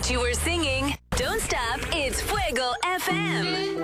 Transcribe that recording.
thought you were singing. Don't stop, it's Fuego FM.